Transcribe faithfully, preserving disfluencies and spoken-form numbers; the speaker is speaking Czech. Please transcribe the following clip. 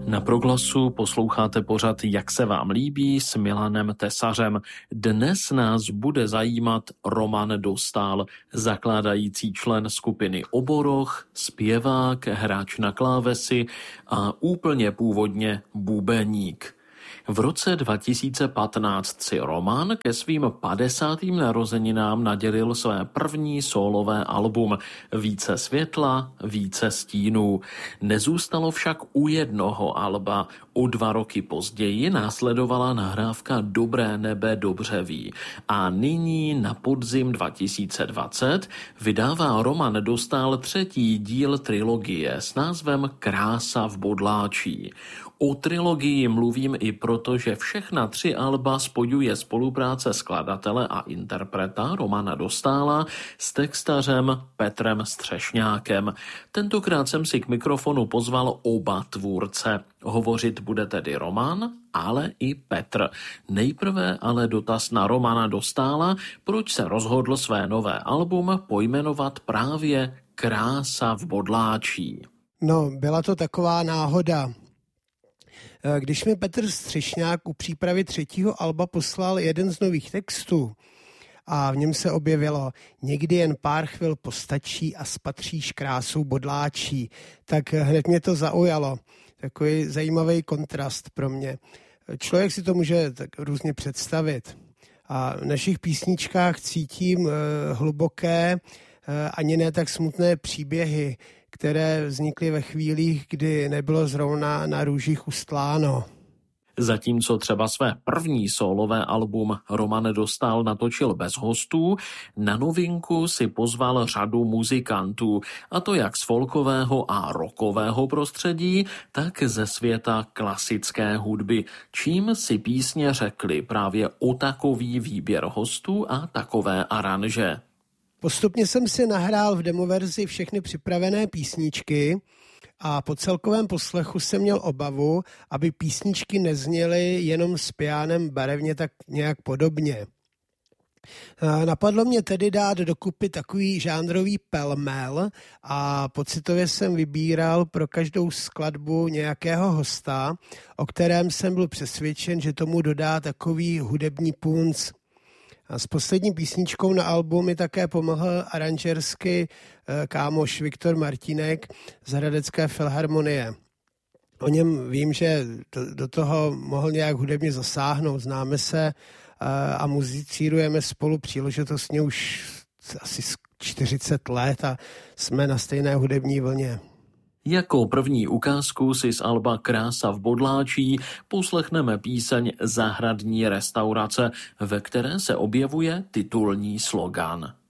Na Proglasu posloucháte pořad Jak se vám líbí s Milanem Tesařem. Dnes nás bude zajímat Roman Dostál, zakládající člen skupiny Oboroch, zpěvák, hráč na klávesy a úplně původně bubeník. V roce dva tisíce patnáct si Roman ke svým padesátým narozeninám nadělil své první sólové album Více světla, více stínů. Nezůstalo však u jednoho alba. O dva roky později následovala nahrávka Dobré nebe dobře ví. A nyní na podzim dva tisíce dvacet vydává Roman Dostál třetí díl trilogie s názvem Krása v bodláčí. O trilogii mluvím i proto, že všechna tři alba spojuje spolupráce skladatele a interpreta Romana Dostála s textařem Petrem Střešňákem. Tentokrát jsem si k mikrofonu pozval oba tvůrce. Hovořit bude tedy Roman, ale i Petr. Nejprve ale dotaz na Romana Dostála, proč se rozhodl své nové album pojmenovat právě Krása v bodláčí. No, byla to taková náhoda. Když mi Petr Střešňák u přípravy třetího alba poslal jeden z nových textů a v něm se objevilo někdy jen pár chvil postačí a spatříš krásou bodláčí, tak hned mě to zaujalo. Takový zajímavý kontrast pro mě. Člověk si to může tak různě představit. A v našich písničkách cítím hluboké, ani ne tak smutné příběhy, které vznikly ve chvílích, kdy nebylo zrovna na růžích ustláno. Zatímco třeba své první sólové album Roman Dostál natočil bez hostů, na novinku si pozval řadu muzikantů, a to jak z folkového a rockového prostředí, tak ze světa klasické hudby, čím si písně řekli právě o takový výběr hostů a takové aranže. Postupně jsem si nahrál v demoverzi všechny připravené písničky a po celkovém poslechu jsem měl obavu, aby písničky nezněly jenom s pianem barevně tak nějak podobně. Napadlo mě tedy dát dokupy takový žánrový pelmel a pocitově jsem vybíral pro každou skladbu nějakého hosta, o kterém jsem byl přesvědčen, že tomu dodá takový hudební punc. A s poslední písničkou na albu mi také pomohl aranžersky kámoš Viktor Martínek z Hradecké filharmonie. O něm vím, že do, do toho mohl nějak hudebně zasáhnout. Známe se a muzicírujeme spolu příležitostně už asi čtyřicet let a jsme na stejné hudební vlně. Jako první ukázku si z alba Krása v bodláčí poslechneme píseň Zahradní restaurace, ve které se objevuje titulní slogan.